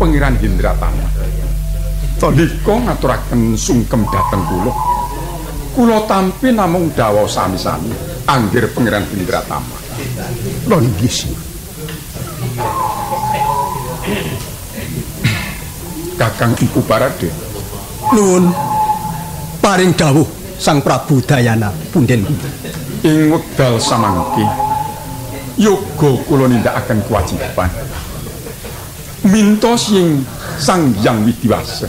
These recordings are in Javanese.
Pangeran Hindratama. Tandika ngaturaken sungkem dhateng kula. Kula tampi namung dawa sami-sami anggir Pangeran Hindratama. Lha nggih. Kakang Empu Barade. Nuwun paring dawuh Sang Prabu Dayana punden. Ing wekdal samangke yoga kula nindakaken kewajiban mintos ing Sang Hyang Widiwasa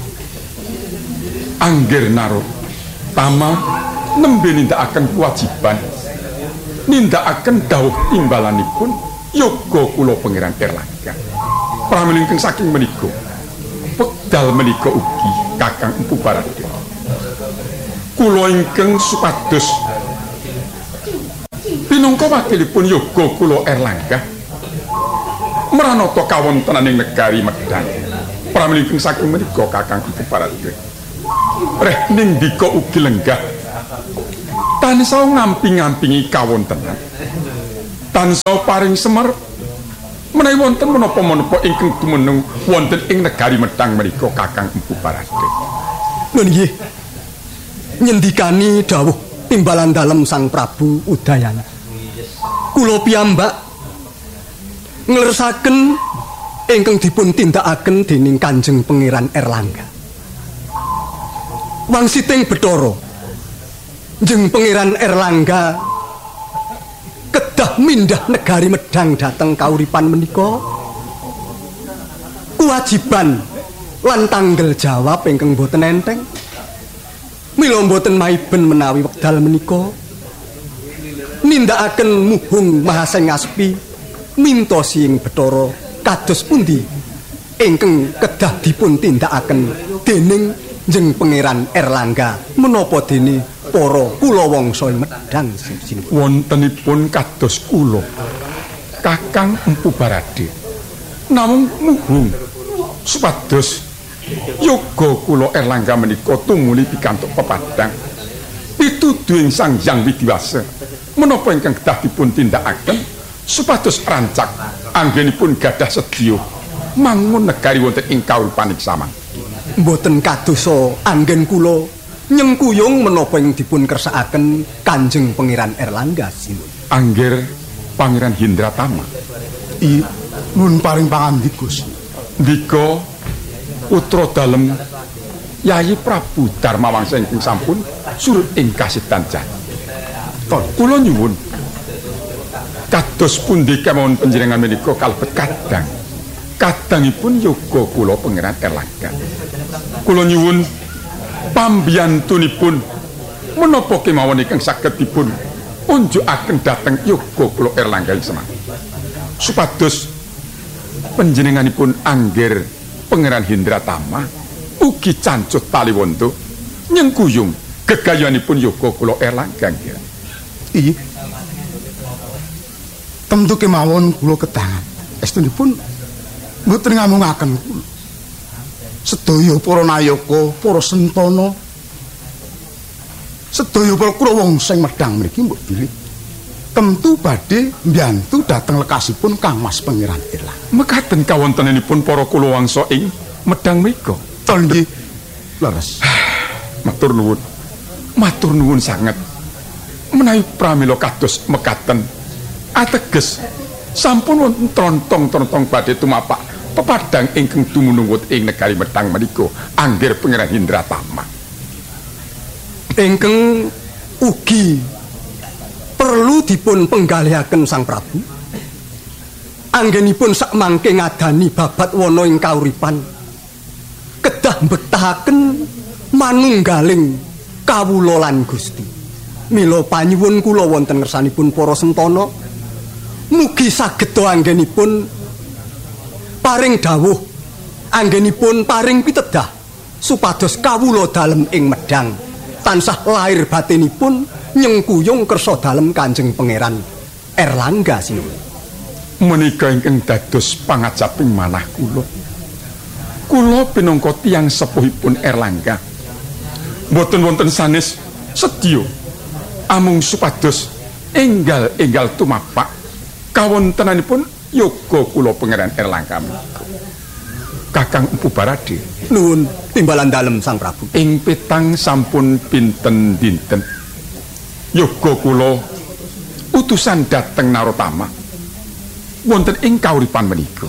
angger naruh tama nembe nindakaken kewajiban nindakaken dawuh timbalanipun yoga kula Pangeran Erlangga pramilingkeng saking menika wekdal menika ugi Kakang Empu Barade kula ingkang supados pinangka wakilipun yoga kula Erlangga maranata kawontenaning negari Medang pramilingkeng saking menika Kakang Empu Barade reh nindika ugi lenggah tansah ngamping-ngampingi kawontenan tansah paring semer menawi wonten menapa-menapa ingkang dumunung wonten ing negari Medang menika Kakang Empu Barade. Lho nggih. Nyendikani dawuh timbalan dalem Sang Prabu Udayana. Kula piyambak nglersaken ingkang dipun tindakaken dening Kanjeng Pangeran Erlangga. Wangsiting Bathara Jeng Pangeran Erlangga kedah mindah negari Medang dhateng kauripan menika kewajiban lan tanggel jawab ingkang boten enteng mila boten maiben menawi wekdal menika nindakaken muhung Mahaseng Aspi mintos ing Bathara kados pundi ingkang kedah dipun tindakaken dening Jeng Pangeran Erlangga menapa dene para kulawangsa Medang sing wontenipun kados kula Kakang Empu Barade namung muhung supados yoga kula Erlangga menika tumuli pikantuk pepadang pituduhing Sang Hyang Widiwasa menapa ingkang kedah dipun tindakaken supados rancak anggenipun gadah sedya mangun negari wonten ing kauripaning samang. Mboten kadosa anggen kula nyengkuyung menapa ing dipun kersakaken Kanjeng Pangeran Erlangga sinuwun. Angger Pangeran Hindratama. Nuwun paring pangandika Gusti. Ndika putra dalem Yayi Prabu Darmawangsa ingkang sampun surut ing kasitan jati. Kula nyuwun kados pundi kemawon panjenengan menika kalebet kadang. Kadangipun yoga kula Pangeran Erlangga. Kula nyuwun pambiyantunipun menapa kemawon ingkang saged dipun unjukaken dhateng yoga kula Erlangga semanten. Supados panjenenganipun angger Pangeran Hindratama ugi cancut taliwondo nyengkuyung gegayanipun yoga kula Erlangga. Iya. Tentu kemawon kula kedangan. Estunipun mboten ngamungaken kula. Sedaya para nayaka, para sentana, sedaya para kulawangsa Medang mriki mbok bilih tentu badhe mbiyantu dhateng lekasipun Kangmas Pangeran Erlangga. Mekaten kawontenanipun para kulawangsa ing Medang menika. Tol nggih. Leres. Matur nuwun. Matur nuwun sanget. Menawi pramila kados mekaten ateges sampun wonten trontong-trontong badhe tumapak pepadang ingkang dumunung ing negari Medang menika angger Pangeran Hindratama. Ingkang ugi perlu dipun penggalihaken Sang Prabu. Anggenipun sakmangke ngadani babat wana ing kauripan kedah mbetahaken manunggaling kawula lan Gusti. Mila panyuwun kula wonten ngersanipun para sentana mugi saged anggenipun paring dawuh anggenipun paring pitedah supados kawula dalem ing Medang tansah lahir batinipun nyengkuyung kersa dalem Kanjeng Pangeran Erlangga sinuwun. Menika ingkang dados pangajaping manah kula. Kula pinangka tiyang sepuhipun Erlangga boten wonten sanes sedya amung supados enggal-enggal tumapak kawontenanipun yoga kula Pangeran Erlangga menika. Kakang Empu Barade. Nuwun timbalan dalem Sang Prabu. Ing petang sampun pinten dinten yoga kula utusan dhateng Narotama wonten ing kauripan menika.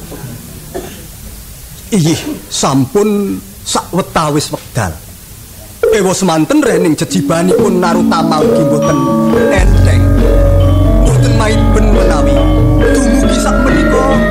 Iyih sampun sawetawis wekdal. Ewa semanten rening jejibanipun Narotama ugi boten enteng. Boten main ben menawi dumugi sak menika